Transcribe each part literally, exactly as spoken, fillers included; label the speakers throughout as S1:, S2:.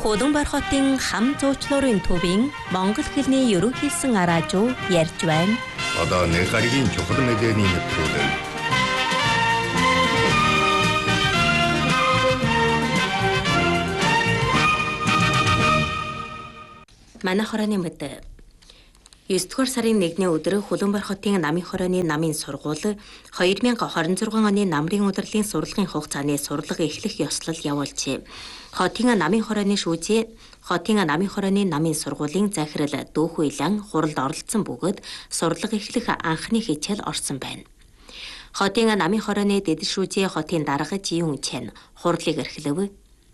S1: Улаанбаатар хотын хам зуучлуурын төвийн монгол хэлний ерөнхийлсөн араажуу ярьж байна.
S2: Одоо нэг гаригийн чухал мэдээний нэвтрүүлэг.
S1: Манай хорооны мэдээ. есдүгээр сарын нэгний өдөр Улаанбаатар хотын намын хорооны намын сургууль хоёр мянга хорин зургаан оны намрын удирдлагын сурлагын хугацааны сурлага эхлэх ёслол явуулжээ. Хотын намын хорооны шүүжээ Хотын намын хорооны намын сургуулийн захирал Дүүх Уйлан хуралд оролцсон бөгөөд сурлага эхлэх анхны хичээл орсон байна. Хотын намын хорооны дэд шүүжээ хотын дарга Жиюн Чэн хурлыг эрхлэв.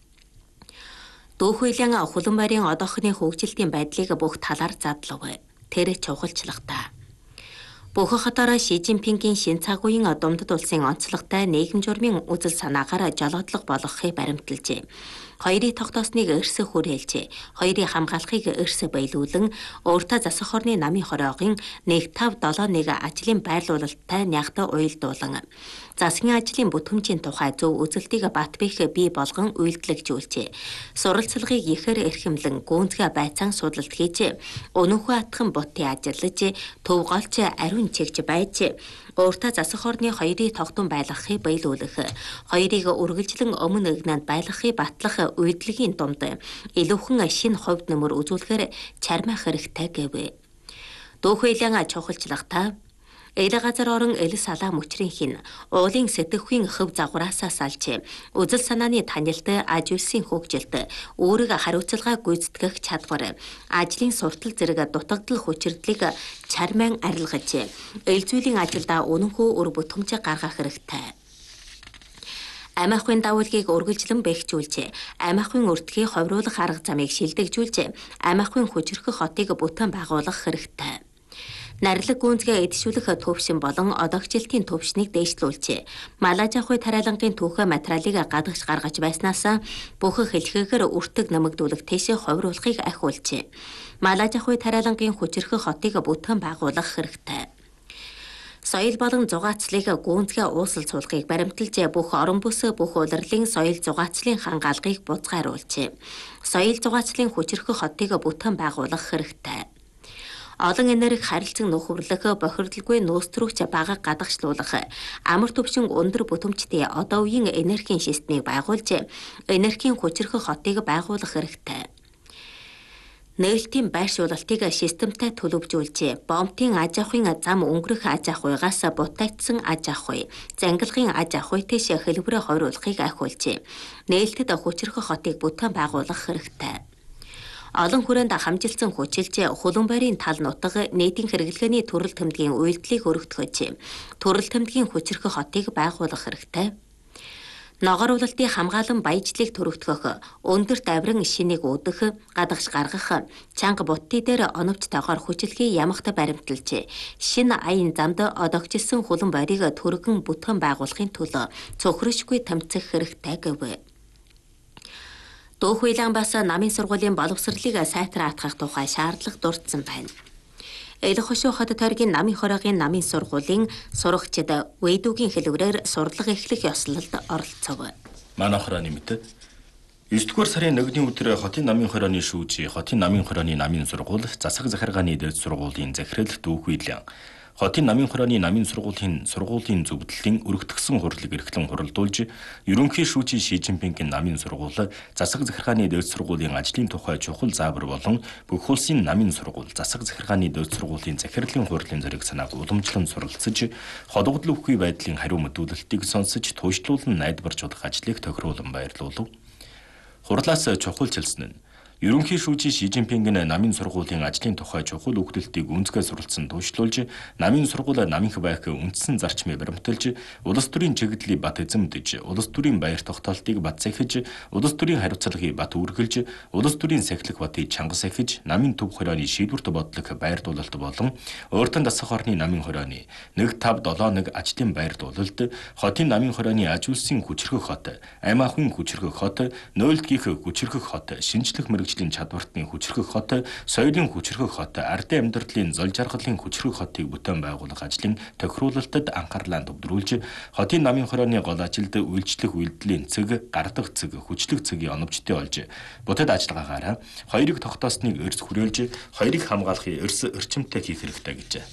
S1: Дүүх Уйлан Улаанбаатарын одоохны хөгжилтийн байдлыг бүх талаар задлав. Тэр чухалчлагтай. Бүх хотоор Ши Жинпингийн шин цаг үеийн Дундад улсын онцлогтой нийгэм журмын үзэл санаагаар жолоодлого болгохыг баримталжээ. Хоёрын тогтоосныг эрс хүрээлжээ. Хоёрын хамгаалахыг эрс баялуулан өөртөө засах орны намын хороогийн нэг тав долоо нэг ажлын байрлуулалттай нягт уялдуулан засгийн ажлын бүтээмжийн тухай зөв үзэлтийг бат бэх бий болгон үйлдэлжүүлжээ. Суралцлагыг ихээр эрхэмлэн гүнзгий байцаан судалт хийж өнөөхөө атхан бутын ажиллаж төв голч ариун чигч байж өөртөө засах орны хоёрын тогтун байлгахыг баялуулах, хоёрыг үргэлжлэн өмнө игнанд байлгахыг батлах үйлдлийн дунд илүүхэн шинэ хувьд нөмөр үзүүлэхээр чармайх хэрэгтэй гэв. Дүүх Уйлан чухалчлагтай Эл газар орон эл салаа мөчрийн хин уулын сэтгэхүйн хөв загвараасаа салж үзэл санааны танилт аж үйлсийн хөгжилт өөрийг хариуцлага гүйцэтгэх чадвар ажлын суртал зэрэг дутагдал хүчирдлийг чармайн арилгаж эл зүйлийн ажилдаа үнэнхүү өр бүтэмж гаргах хэрэгтэй. Амиахын давуулгийг үргэлжлэн бэхжүүлж, амиахын өртгийг ховруулах арга замыг шилдэгжүүлж, амиахын хүчрэх хотыг бүтээн байгуулах хэрэгтэй. Нарилаг гүнзгий эдшүүлэх төвшин болон одогжилтын төвшнийг дээшлүүлж, малаж ахуй тариалангийн түүхэ материалыг гадагш гаргаж байснаас бүх хэлхээгээр өртөг нэмэгдүүлэх тийш ховруулахыг ахиулж, малаж ахуй тариалангийн хүчрэх хотыг бүтээн байгуулах хэрэгтэй. Соёл болон зугаацлыг гүнзгий уусал суулгыг баримталж бүх орон бүс бүх улирлын соёл зугаацлын хангаалгыг буцгааруулж, соёл зугаацлын хүчрэх хотыг бүтээн байгуулах хэрэгтэй. Олон энерги харилцан нөхөрлөх, бохирдолгүй нөөц төрөгч бага гадагшлуулах, амар төвшин өндөр бүтэмжтэй одоо үеийн энергийн системийг байгуулж, энергийн хүчрэх хотыг байгуулах хэрэгтэй. Нээлтийн байршуулалтыг системтэй төлөвжүүлж, бомтын аж ахуйн зам өнгөрөх аж ахуйгаас бутагдсан аж ахуй, зангилгын аж ахуй тийш хэлбэрээ хойруулахыг ахиулж, нээлтэд хүчрэх хотыг бүтээн байгуулах хэрэгтэй. Олон хүрээнд хамжилсан хүчилж Улаанбаатарын тал нутаг нийтийн хэрэглгээний төрөл тэмдгийн үйлдэлийг өргөдгөж, төрөл тэмдгийн хүчрэх хотыг байгуулах хэрэгтэй. Ногоор улалтын хамгаалан баяжлыг төрөгдгөх, өндөр давран шинийг үүдэх, гадагш гаргах, чанга бутты дээр оновч тоогоор хүчилхий ямагт баримталж, шинэ аян замд одогжилсан Улаанбаатарыг төргөн бүтээн байгуулахын төлөө цөхрөшгүй тэмцэх хэрэгтэй гэв. Дүүх Уйлан бас намын сургуулийн боловсролыг сайтраатгах тухай шаардлага дурдсан байна. Эл хошуу хот тойргийн намын хороогийн намын сургуулийн сурагчид Вэйдүүгийн хэлбэрээр сурлага эхлэх ёслолд оролцов.
S3: Манай хорооны мэд есдүгээр сарын нэгний өдөр хотын намын хорооны шүүж, хотын намын хорооны намын сургууль, засаг захиргааны дэд сургуулийн захирал Дүүх Уйлан хотын намын хорооны намын сургуулийн сургуулийн зөвдлөлийн өргөтгсөн хурлыг эрхлэн хуралдуулж, ерөнхий шүүжийн Ши Жинпингийн намын сургууль, засаг захиргааны дэд сургуулийн ажлын тухай чухал заавар болон бүх улсын намын сургууль, засаг захиргааны дэд сургуулийн захирлын хурлын зэрэг санааг уламжлан суралцж, холбогдол өвхий байдлын хариу мэдүүлэлтийг сонсож, туйшлуулан найдваржуулах ажлыг тохируулан баярлуулав. Хурлаас чухалчилсан нь ерөнхий шүүжийн Ши Жинпингийн намын сургуулийн ажлын тухай чухал өгдөлтийг үнцгээ суралцсан туйшлуулж, намын сургууль намынх байх үндсэн зарчмыг баримталж, улс төрийн чиглэлийг бат эзэмдэж, улс төрийн баяр тогтоолтыг бат сахиж, улс төрийн хариуцлагыг бат үргэлж, улс төрийн сахилах батыг чанга сахиж, намын төв хорооны шийдвэрт бодлох байрдуулалт болон өөртөө засах орны намын хорооны нэг тав долоо нэг ажлын байрдуулалт, хотын намын хорооны аж үйлсийн хүчрэх хот, амь ахуйн хүчрэх хот, нойлдгийнх хүчрэх хот, шинжлэх мэргэжлийн үйлчлэлийн чадвартны хүчрхэг хот, соёлын хүчрхэг хот, ардын амьдралын зол жаргалын хүчрхэг хотыг бүтээн байгуулах ажлын тохируулалтад анхаарлаа төвлөрүүлж, хотын намын хорооны гол ажилд үйлчлэх үйлдэлийн цэг, гардах цэг, хүчлэх цэгийн оновчтой олж, бүтэд ажиллагаагаараа хоёрыг тогтоосныг эрс хүрээлж, хоёрыг хамгаалахын эрс эрчимтэй хийх хэрэгтэй гэжээ.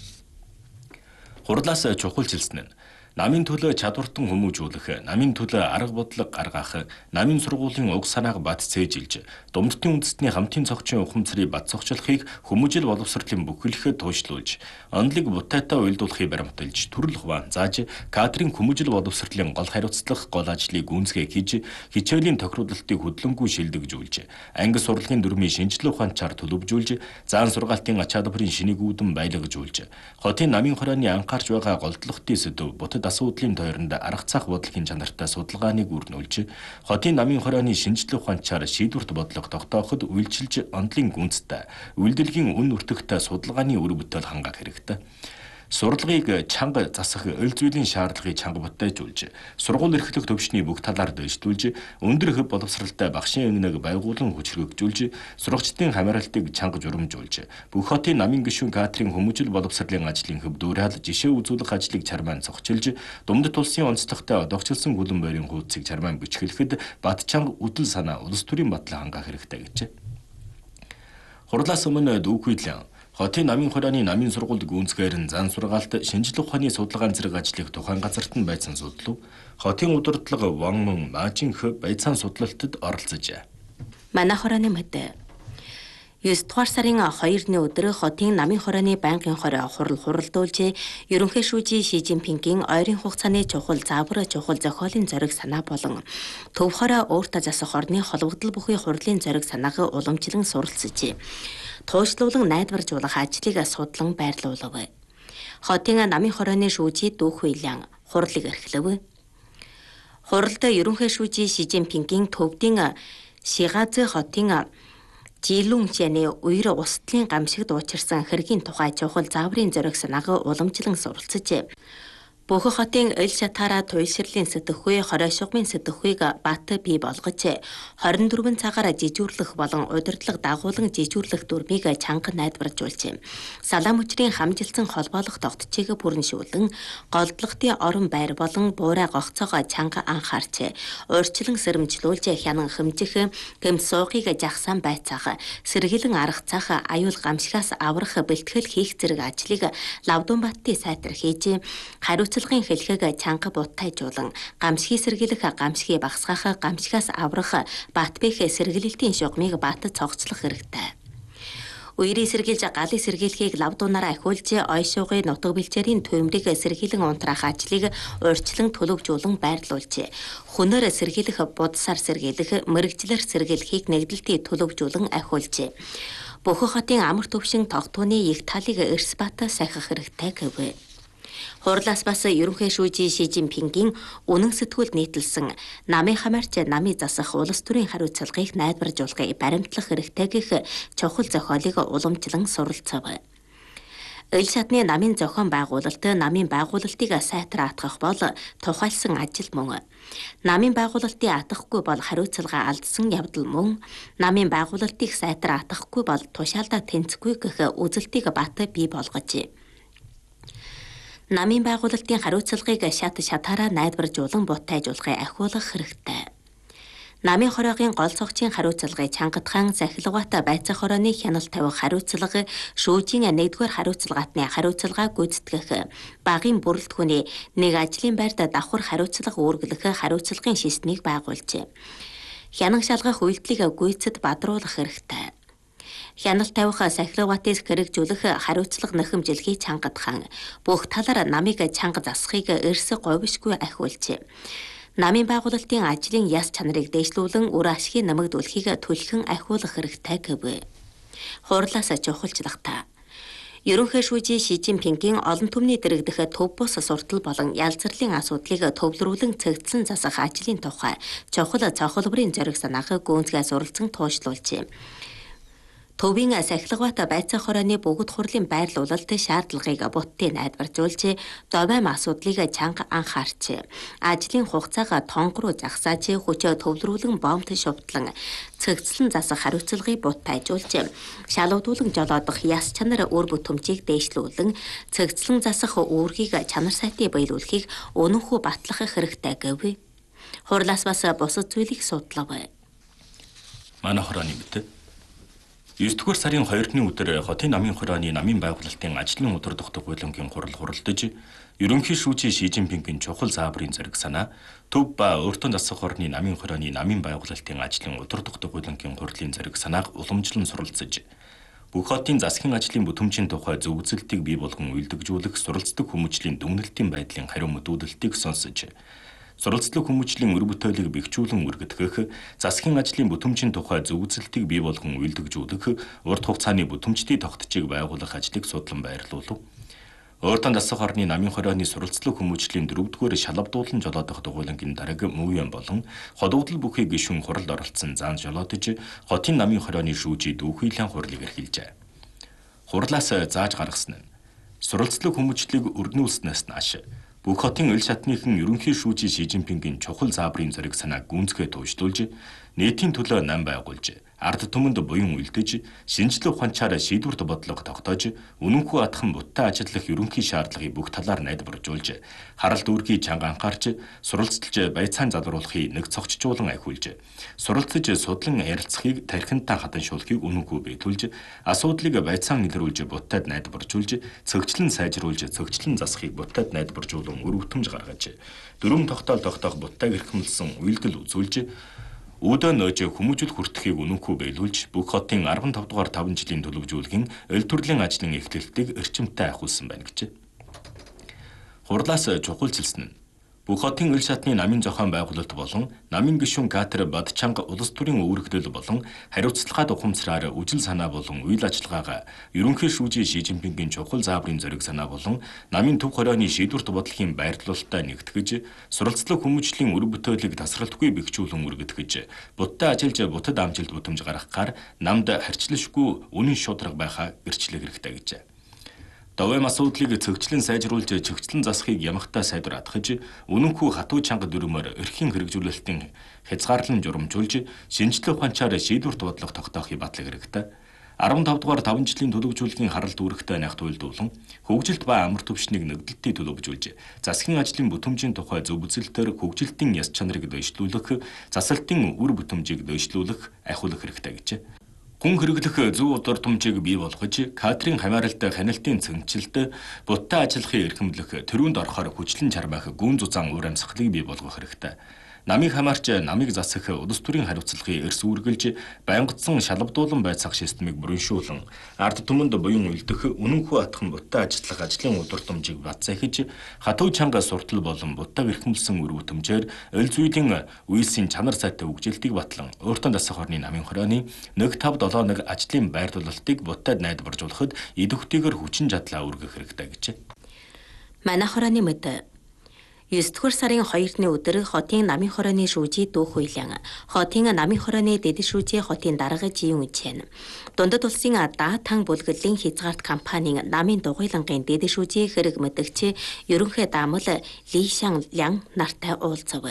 S3: Хурлаас чухалчилсан нь намын төлөө чадвартан хүмүүжүүлэх, намын төлөө арга бодлого гаргах, намын сургуулийн уг санааг бат цээжилж, Думдтын үндэстний хамтын цогцын ухамсарыг бат цогцлохыг хүмүүжил боловсролын бүхэлдэхэд туйшлуулж, онолыг бутайтай уйлдуулахыг баримталж, төрөл хуваан зааж, кадрын хүмүүжил боловсролын гол хариуцлах гол ажлыг гүйцэтгэе хийж, хичээлийн тохируулалтыг хөдөлгөөнгүй шилдэгжүүлж, анги сурлагын дүрмийн шинжилгээ ухаанчаар төлөвжүүлж, заан сургаалтын ач холбогдолын шинийг үүдэн баялагжуулж, хотын намын хорооны анхаарч байгаа голдлогтын сэдв бутад асуудлын тойронд арга цаах бодлогын чанартай судалгааныг үрнүүлж, хотын намын хорооны шинжилгээ ухаанчаар шийдвэрт бодлого тогтооход үйлчилж, онолын гүнзтэй, үйлдвэрлэгийн үн өртөгтэй судалгааны үр бүтээл хангах хэрэгтэй. Сурлагыг чанга засах эл зүйлийн шаардлагыг чанга бүтээжүүлж, сургууль эрхлэх төвшний бүх талаар дэвшүүлж, өндөр хөв боловсралтай багшийн өнгөнийг байгуулан хүчрхэгжүүлж, сурагчдын хамааралтыг чанга журамжуулж, бүх хотын намын гишүүн кадрын хүмүүжил боловсролын ажлын хөв дүүрэл жишээ үзүүлэх ажлыг чармаан цогчилж, Думдат улсын онцлогтой одогчлсон хөлөн бойрын хуудсыг чармаан бичгэлэхэд бат чанга үдэл санаа улс төрийн батлан хангах хэрэгтэй гэжээ. Хурлаас өмнө дүүхүйдлэн хотын намын хорооны намын сургуульд гүйцэтгэр зан сургаалт, шинжилгээ ухааны судалгаан зэрэг ажлыг тухайн газарт нь байцаан судлав. Хотын удирдлага Ван Мөн Мажинх байцаан судлалтад оролцожээ.
S1: Манай хорооны мэд девять дугаар сарын хоёрны өдөр хотын намын хорооны байнгын хороо хурал хуралдуулж, ерөнхий шүүжийн Ши Жинпингийн ойрын хугацааны чухал заавар чухал зохиолын зориг санаа болон төв хороо өөртөө засах орны холбогдол бүхий хурлын зориг санааг уламжлан суралцжээ. Туушлуулан найдваржуулах ажлыг судлан байрлуулав. Хотын намын хорооны шүүжийн дүүх хуйлан хурлыг эрхлэв. Хуралд ерөнхий шүүжийн Ши Жинпингийн төвдийн Шигаз хотын Жилүнчэний үер устлын гамшигт уучирсан хэргийн тухай чухал зааврын зориг санааг уламжлан суралцжээ. Бүх хотын ил шатаараа туйлширлын сэтгэхүй, хорой шугмын сэтгэхүйг бат бий болгож, хорин дөрвөн цагаар жижүүрлэх болон удирдлага дагуулan жижүүрлэх дүрмийг чанга найдваржуулж, салаам хүчрийн хамжилсан холбоолох тогтчийг бүрэншүүлэн, голдлогтын орон байр болон буурай гогцоогоо чанга анхаарч, урьдчилан сэрэмжлүүлж хянан хэмжих, гэмт суухыг жагсаан байцаах, сэргийлэн аргацаах, аюул гамшигаас аврах бэлтгэл хийх зэрэг ажлыг Лавдун баттын сайтар хийж, хариуцлагын хэлхэг чанга бутайжуулан, гамшигыг сэргийлэх, гамшигыг багасгах, гамшигаас аврах, бат бэх сэргийлэлтийн шугмыг бат цогцлох хэрэгтэй. Үерийг сэргийлж галыг сэргийлэхийг Лавдунаараа ахиулж, ой шуугын нутаг бэлчээрийн төмрийг сэргийлэн унтраах ажлыг урьдчилан төлөвжүүлэн байрлуулж, хүнээр сэргийлэх, будсаар сэргийлэх, мэрэгжлэр сэргийлэхийг нэгдэлтийг төлөвжүүлэн ахиулж, бүх хотын амар төвшин тогтооны их талыг эрс бат сахих хэрэгтэй гэв. Хурлаас бас ерөнхий шүүжийн Ши Жинпингийн үнэн сэтгүүлд нийтэлсэн намын хамаарч намын засах улс төрийн хариуцлагыг найдваржуулахыг баримтлах хэрэгтэй гэх чухал зохиолыг уламжлан суралцав. Ил шатны намын зохион байгуулалт намын байгуулалтыг сайтар атгах бол тухайлсан ажил мөн. Намын байгуулалтыг атгахгүй бол хариуцлага алдсан явдал мөн. Намын байгуулалтыг сайтар атгахгүй бол тушаалдаа тэнцэхгүй гэх үзэлтийг бат бий болгожээ. Намын байгуулалтын хариуцлагыг шат шатаараа найдваржуулан бутайжуулахыг ахиулах хэрэгтэй. Намын хороогийн гол цогцын хариуцлагыг чангатхан захилгаатай байцаах хорооны хяналт тавих хариуцлага, шүүжийн нэгдүгээр хариуцлагаатны хариуцлагаа гүйцэтгэх, багийн бүрэлдэхүүний нэг ажлын байрт давхар хариуцлага үүргэлэх хариуцлагын системийг байгуулжээ. Хянан шалгах үйлдэлийг гүйцэд бадруулах хэрэгтэй. Хяналт тавих сахилгатыг хэрэгжүүлэх хариуцлага нөхөмжлөхийг чангатхан, бүх талаар намыг чанга засахыг эрс говьшгүй ахиулж, намын байгуулалтын ажлын яс чанарыг дэвшлүүлэн үр ашгийг нэмэгдүүлэхийг түлхэн ахиулах хэрэгтэй гэв. Хурлаас чухалчлахтаа ерөнхий шүүжийн Ши Жинпингийн олон түмний дэрэгдэх төв бус суртал болон ялзарлын асуудлыг төвлөрүүлэн цэгцлэн засах ажлын тухай чухал цохолборын зориг санааг гүйцэтгэж суралцсан туушлуулжээ. Төвийн сахилгаваата байцаа хорооны бүгд хурлын байрлуулалт шаардлагыг буддын найдваржуулж, зовоом асуудлыг чанга анхаарч, ажлын хугацаага тонгороо загсааж, хүчээ төвлөрүүлэн бомбт шувтлан, цэгцлэн засах хариуцлагыг будтайжуулж, шалгуудуулан жолоодох яс чанар өр бүтэмжийг дээшлүүлэн, цэгцлэн засах үүргийг чанар сайтыг биелүүлэхийг өнөхөө батлах хэрэгтэй гэв. Хурлаас бас бусад зүйлийг судлав.
S3: Манай хорооны мэт девдүгээр сарын хоёрны өдөр хотын намын хорооны намын байгуулалтын ажлын өдөр тогтох хуулингийн хурал хуралдаж, ерөнхий шүүжийн Ши Жинпингийн чухал зааврын зориг санаа, төв ба өөртөө засах орны намын хорооны намын байгуулалтын ажлын өдөр тогтох хуулингийн хурлын зориг санааг уламжлан суралцаж, бүх хотын засгийн ажлын бүтэмжийн тухай зөв үзэлтийг бий болгон үйлдвэрлэх суралцдаг хүмүүжлийн дүгнэлтийн байдлын хариу мэдүүлэлтийг сонсож, суралцлаг хүмүүжлийн өр бүтээлийг бэхжүүлэн үргэлтгэх, засгийн ажлын бүтэмжийн тухай зөв үзэлтийг бий болгон үйлдвэрлэх, урт хугацааны бүтэмжтийн тогтцыг байгуулах ажлыг судлан байрлуулав. Өөртөө засах орны намын хорооны суралцлаг хүмүүжлийн дөрөвдүгээр шалгадуулан жолоодох дугуйлангийн дарга Мөвөн болон ходогдол бүхий гишүүн хуралд оролцсон заан жолоодож, хотын намын хорооны шүүжийн дүүхийлэн хурлыг эрхэлжээ. Хурлаас зааж гаргасан нь суралцлаг хүмүүжлийг өргөнүүлснээс нааш бүх хотын ил шатныхан ерөнхий шүүжийн Ши Жинпингийн чухал зааврын зориг санааг гүнзгий туушдуулж, нийтийн төлөө нам байгуулж, ард түмэнд буян үлдэж, шинжлэх ухаанчаар шийдвэрт бодлого тогтоож, үнэнхүү атхан буттай ажиллах ерөнхий шаардлагыг бүх талаар найдваржуулж, харалт үүргийг чанга анхаарч, суралцж байцаан залруулахыг нэг цогцжуулан ахиулж, суралцж судлан ярилцахыг тархинтаа хатаншуулахыг үнэнхүү бэлтүүлж, асуудлыг байцаан илрүүлж буттайд найдваржуулж, цогцлон сайжруулж, цогцлон засахыг буттайд найдваржуулан өр бүтэмж гаргаж, дөрвөн тогтоол тогтоох буттайг эрхэмлсэн үйлдэл үзүүлж, Үүдөө нөөж хүмүүжил хүртэхийг үнэнхүү биелүүлж, бүх хотын арван тав дугаар таван жилийн төлөвжүүлгийн эл төрлийн ажлын эхлэлтийг эрчимтэй ахиулсан байна гэж. Хурлаас чухалчилсан нь бүх хотын ил шатны намын зохион байгуулалт болон намын гишүүн Катер Бадчанга улс төрийн үүрэгдэл болон хариуцлагад ухамсараар үжил санаа болон үйл ажиллагаагаа ерөнхий шүүжийн Ши Жинпингийн чухал зааврын зориг санаа болон намын төв хорооны шийдвэрт бодлогын байрлуулалтаа нэгтгэж, суралцлаг хүмүүжлийн өр бүтээлийг тасралтгүй бэхжүүлэн үргэтгэж, будтай ажиллаж бутад амжилт бүтэмж гаргахаар намд харьцлашгүй үнэн шударга байхаа гэрчлэх хэрэгтэй гэж. Довоом асуудлыг цогцлон сайжруулж, цогцлон засахыг ямагтаа сайдраатгаж, үнэнхүү хатуу чанга дүрмээр эрхийн хэрэгжүүлэлтийн хязгаарлан журамжуулж, шинжлэх ухаанчаар шийдвэрт бодлого тогтоохыг батлах хэрэгтэй. арван тав дугаар таван жилийн төлөвжүүлгийн харалт үүрэгтэй нягт уйлдуулан, хөгжилт ба амар төвшнийг нэгдэлтийг төлөвжүүлж, засгийн ажлын бүтэмжийн тухай зөв үзэлтээр хөгжилтийн яс чанарыг дэвшлүүлэх, засалтын үр бүтэмжийг дэвшлүүлэх, ахиулах хэрэгтэй гэж. Хүн хэрэглэх зөв удирдамжийг бий болгож, кадрын хамааралтай хяналтын цэнгэлт, буттай ажиллахыг эрхэмлэх, төрөнд орохоор хүчлэн чармаах гүн зузаан уур амьсгалыг бий болгох хэрэгтэй. Намыг хамаарч намыг засах улс төрийн хариуцлагыг эрс үргэлж, байнгутсан шалгадуулан байцаах системийг бүрэншүүлэн, ард түмэнд буян үлдэх, үнэнхүү атхан буттай ажиллах ажлын удирдамжийг бат захиж, хатуу чанга суртал болон буттайг эрхэмлсэн үр бүтэмжээр эл зүйлийн үйлсийн чанар сайтай үгжилтийг батлан, өөртөө засах орны намын хорооны нэг тав долоо нэг ажлын байрлуулалтыг буттайд найдваржуулахад идэвхтэйгээр хүчин чадлаа үргэх хэрэгтэй гэж.
S1: Манай хорооны мэд девдүгээр сарын хоёрны өдөр хотын намын хорооны шүүжийн дүүх хуйлан, хотын намын хорооны дэд шүүжийн хотын дарга жийн үчэн, дундад улсын даатан бүлгэлийн хязгаарт компанийн намын дугуйлангийн дэд шүүжийн хэрэг мэдгч ерөнхий даамал Ли Шан Лян нартай уулзав.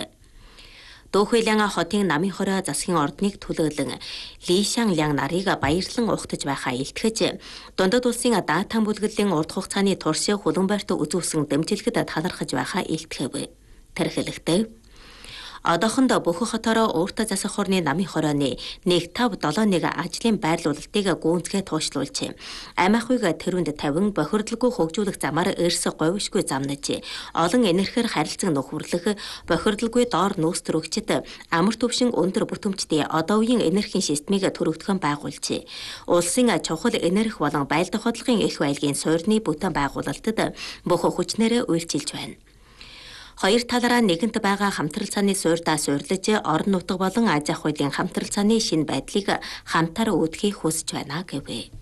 S1: Дүүхүйлэн хотын намын хороо засгийн ордныг төлөөлөн Ли Шан Лян нарыг баярлан ухтаж байхаа илтгэж, дундад улсын даатан бүлгэлийн урт хугацааны туршийн хөлбөмбөөрт үзүүлсэн дэмжлэгт талархаж байхаа илтгэв. Тэрхэлэгтэй одоохондоо бүх хотороо өөртөө засах орны намын хорооны нэг тав долоо нэг ажлын байрлуулалтыг гүнзгий туушлуулж, амиахыг тэрүүнд тавин бохирдлгүй хөгжүүлэх замаар эрс говьшгүй замнаж, олон энергээр харилцан нөхөрлөх, бохирдлгүй доор нөөцтөр өгчд амар төвшин өндөр бүтэмжтэй одоо үеийн энергийн системийг төрөвдгөн байгуулж, улсын чухал энерги болон байлдах бодлогын эрх байлгийн суурьны бүтээн байгуулалтад бүх хүчнээрээ үйлчилж байна. Хоёр талаараа нэгэнт байгаа хамтрал цааны суурьдаа суйрлаж, орон нутаг болон аж ахуй хуулийн хамтрал цааны шинэ байдлыг хамтаар үүдхийг хүсэж байна гэвэ.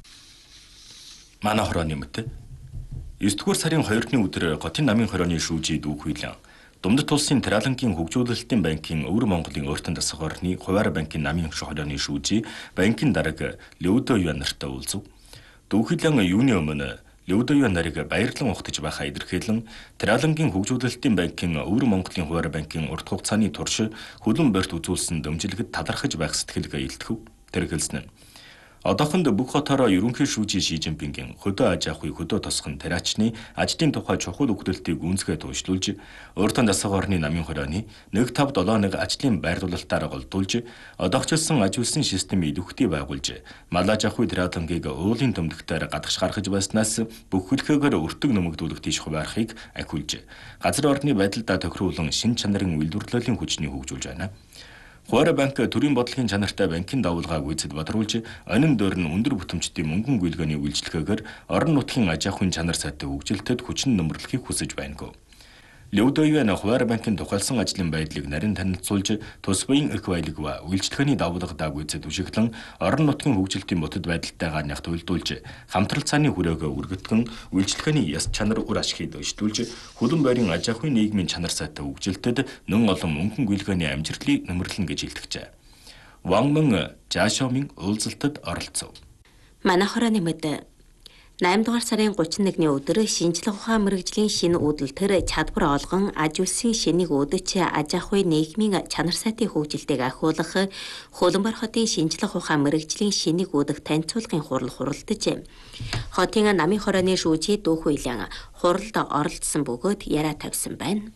S3: Манай хорооны мэт девдүгээр сарын хоёрны өдөр хотын намын хорооны шүүжийн дүүх хуйлан, Думдат улсын Тэралангийн хөгжүүлэлтийн банкын Өвөр Монголын өөртөн засаг орны Хуваар банкын намын шохолооны шүүжий банкын дарга Левдо Юан нартай уулзав. Дүүхэлэн юуны өмнө Левдо Юан нарыг баярлан ухтаж байхаа илэрхийлэн Тэралангийн хөгжүүлэлтийн банкын Өвөр Монголын Хуваар банкын урт хугацааны турш хөлөн барьт үзүүлсэн дэмжлэгт талархаж байх сэтгэлгээ илтгэв. Тэр хэлсэн нь одоохонд бүх хотоороо ерөнхий шүүжий Ши Жинпингийн хөдөө аж ахуй хөдөө тосгон тариачны ажлын тухай чухал өгдөлтийг гүнзгий туушруулж, өөртөө засаг орны намын хорооны нэг тавь долоо нэг ажлын байрлуулалтаар голдуулж, одоогчилсан аж үйлсэн систем идэвхтэй байгуулж, мал аж ахуй Тэралангийг уулын төмдөгтөөр гадагш гаргаж байснаас бүх хөлхөөгөр өртөг нэмэгдүүлэх тийш хуваарахыг ахиулж, газар орны байдалдаа тохируулан шин чанарын үйлдвэрлэлийн хүчний хөгжүүлж байна. Хуваар банк төрийн бодлогын чанартай банкын давуулгааг үйцэд бадруулж, онин дөр нь өндөр бүтэмжтэй мөнгөн гүйлгээний үйлчлэгээр орон нутгийн аж ахуйн чанар сайтай хөгжилтэд хүчин нөмрлөхийг хүсэж байна. Левдо Юан Хуваар банкын тухайлсан ажлын байдлыг нарийн танилцуулж, тус буян эрх баялаг ба үйлчлэгээний давуулгааг үйцэд үшиглэн орон нутгийн хөгжилтийн ботод байдалтайгаа нягт уйлдуулж, хамтрал цааны хүрээгөө үргэтгэн үйлчлэгээний яс чанар үр ашгийг дэвшүүлж, хөлөн байрын аж ахуйн нийгмийн чанар сайтай хөгжилтэд нэн олон мөнгөн гүйлгээний амжилтлыг нэмэрлэн гэж илтгэжээ. Ван Мэн Жашомын уулзалтад оролцов.
S1: Манай хорооны мэд найман дугаар сарын гуравны өдрийн өдөр шинжлэх ухаан мэрэгжлийн шинэ үүдэлтэр чадвар олгон аж үйлсийн шинийг үүдэж аж ахуй нийгмийн чанар сайтын хөгжилтийг ахиулах Хөлбөмбөр хотын шинжлэх ухаан мэрэгжлийн шинийг үүдэх танилцуулгын хурал хуралдаж хотын намын хорооны шүүжий Дүүхүйлэн хуралд оролцсон бөгөөд яриа тавьсан байна.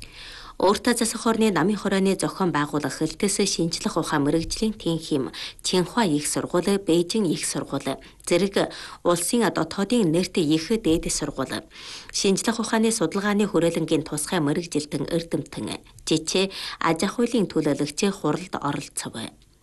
S1: Өөртөө засаг орны намын хорооны зохион байгуулах хэлтэс шинжлэх ухаан мэрэгжлийн тэнхим Чинхуа их сургууль, Бээжин их сургууль, зэрэг улсын дотоодын нэрт их дээд сургууль, шинжлэх ухааны судалгааны хүрээлэнгийн тусгай мэрэгжилтэн эрдэмтэн, жижиг аж ахуйлын төлөөлөгч хуралд оролцов.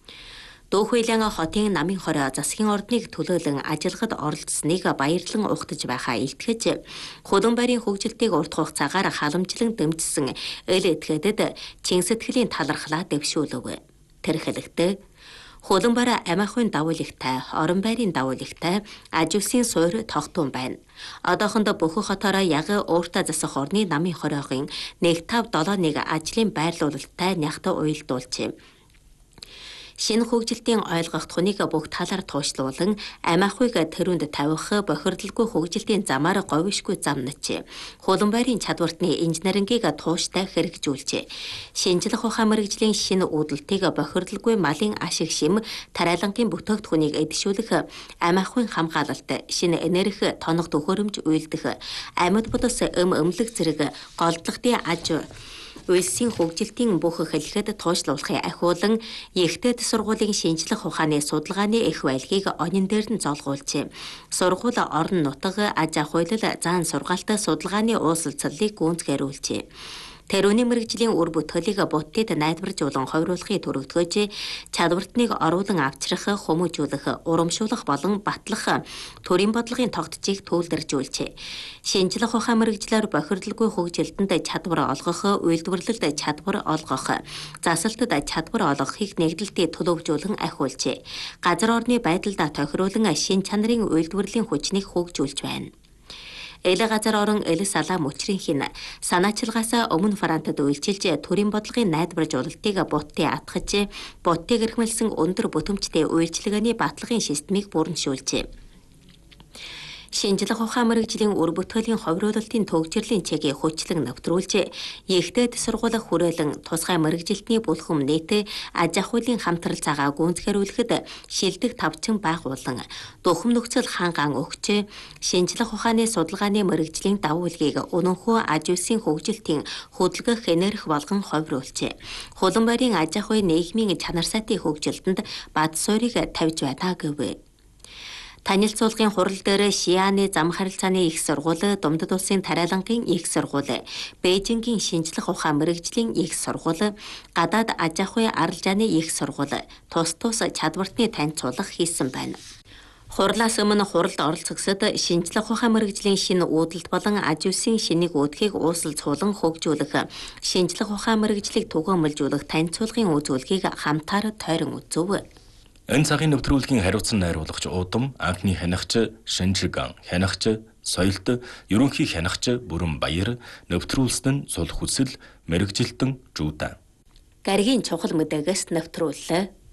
S1: Дүүхүйлэн хотын намын хороо засгийн ордныг төлөөлөн ажиллагад оролцсныг баярлан ухтаж байхаа илтгэж, Хөлбөмбөрийн хөгжилтийг урт хугацаагаар халамжлан дэмжсэн эл этгээдэд чин сэтгэлийн талархлаа дэвшүүлв. Тэр хэлэхдээ Хөлбөмбөр амь ахуйн давуулагтай, орон байрын давуулагтай, аж үйлсийн суурь тогтун байна. Одоохондоо бүх хотоороо яг өөртөө засах орны намын хороогийн нэг тавь долоо нэг ажлын байрлуулалттай нягт уйлдуулж, шинэ хөгжилтийн ойлгох тухныг бүх талаар туушлуулан амь ахуйг тэрүүнд тавих бохирдолгүй хөгжилтийн замаар говьшгүй замнаж, Хөлбөмбөрийн чадвартны инженерингийг тууштай хэрэгжүүлж, шинжлэх ухаан мэрэгжлийн шинэ үүдэлтийг бохирдолгүй малын ашиг шим Тэралангийн бүтээгдэхүүнийг эдшүүлэх, амь ахуйн хамгаалалт, шинэ энерги тоног төхөөрөмж үйлдэх, амьд бодос эм эмнэлэг зэрэг голдлогын аж үйлсийн хөгжилтийн бүх хэлхэд туушлуулахыг ахиулан Ихтэд сургуулийн шинжлэх ухааны судалгааны эрх байлгийг онин дээр нь золгуулж, сургууль орон нутаг аж ахуйлал заан сургаалт судалгааны уулзалтыг гүйцэтгүүлж, тэрүүний мэрэгжлийн үр бүтээлийг буддид найдваржуулан хойруулахыг төрөгдгөөж, чадвартныг оруулан авчрах, хүмүүжүүлэх, урамшуулах болон батлах төрийн бодлогын тогтцыг төвлөржүүлж, шинжлэх ухаан мэрэгжлээр бохирдолгүй хөгжилтөнд чадвар олгох, үйлдвэрлэлд чадвар олгох, засалтад чадвар олгохыг нэгдэлтэд төлөвлөжүүлэн ахиулж, газар орны байдалд тохируулан шин чанарын үйлдвэрлэлийн хүчнийг хөгжүүлж байна. Эл газар орон эл салаа мөчрийн хин санаачилгаас өмнө Франтад үйлчилж төрийн бодлогын найдваржуулалтыг Буддын атгаж, Буддыг эрхмэлсэн өндөр бүтэмжтэй үйлчилгээний баталгын системийг бүрэншүүлж, шинжлэх ухаан мэрэгжлийн үр бүтээлийн ховруулалтын төгжрлийн чигийг хүчлэн нэвтрүүлж, Ихтэд сургууль хүрээлэн тусгай мэрэгжилтний бүлхэм нийт аж ахуйлын хамтрал цагаа гүйцэтгүүлэхэд шилдэг тавчин байгуулан, дөхөм нөхцөл хангаан өгч, шинжлэх ухааны судалгааны мэрэгжлийн давуулгийг өнөнхөө аж үйлсийн хөгжилтийн хөдөлгөх энерги болгон ховруулж, Хөлбөмбөрийн аж ахуйн нийгмийн чанар сайтын хөгжилтөнд бад суурийг тавьж байна гэв. Танилцуулгын хурал дээр Шианы зам харилцааны их сургууль, Думдат улсын Тэралангийн их сургууль, Бээжингийн шинжлэх ухаан мэрэгжлийн их сургууль, гадаад аж ахуй арилжааны их сургууль тус тус чадвартны танилцуулга хийсэн байна. Хурлаас өмнө хуралд оролцогсод шинжлэх ухаан мэрэгжлийн шинэ үүдэлт болон аж үйлсийн шинийг үүдхийг ууслалцуулан хөгжүүлэх, шинжлэх ухаан мэрэгжлийг түгээмэлжүүлэх танилцуулгын үзүүлгийг хамтаар тойрон үзв.
S3: Энэ цагийн нэвтрүүлгийн хариуцсан найруулагч Удам, анхны хянагч Шинжиган, хянагч Соёлт, ерөнхий хянагч Бүрэн Баяр, нэвтрүүлсэн нь Сул Хүсэл, мэрэгжилтэн Жуудан.
S1: Гаригийн чухал мэдээгээс нэвтрүүллээ.